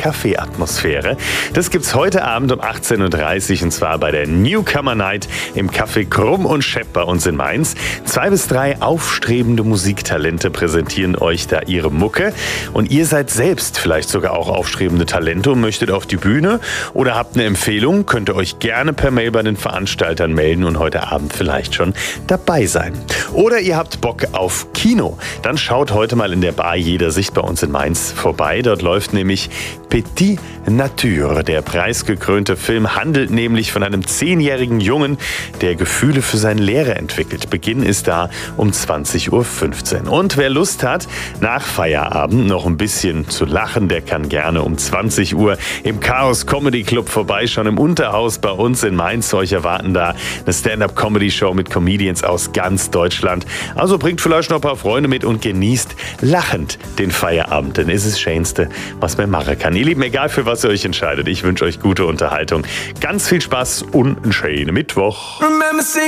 Kaffeeatmosphäre. Das gibt's heute Abend um 18:30 Uhr und zwar bei der Newcomer Night im Café Krumm und Schepp bei uns in Mainz. 2 bis 3 aufstrebende Musiktalente präsentieren euch da ihre Mucke. Und ihr seid selbst vielleicht sogar auch aufstrebende Talente und möchtet auf die Bühne oder habt eine Empfehlung, könnt ihr euch gerne per Mail bei den Veranstaltern melden und heute Abend vielleicht schon dabei sein. Oder ihr habt Bock auf Kino. Dann schaut heute mal in der Bar Jeder Sicht bei uns in Mainz vorbei. Dort läuft nämlich Petit Nature. Der preisgekrönte Film handelt nämlich von einem 10-jährigen Jungen, der Gefühle für seinen Lehrer entwickelt. Beginn ist da um 20:15 Uhr. Und wer Lust hat, nach Feierabend noch ein bisschen zu lachen, der kann gerne um 20 Uhr im Chaos Comedy Club vorbeischauen. Im Unterhaus bei uns in Mainz. Euch erwarten da eine Stand-Up-Comedy-Show mit Comedians aus ganz Deutschland. Also bringt vielleicht noch ein paar Freunde mit und genießt lachend den Feierabend. Denn es ist das Schönste, was man machen kann. Ihr Lieben, egal für was ihr euch entscheidet, ich wünsche euch gute Unterhaltung. Ganz viel Spaß und einen schönen Mittwoch.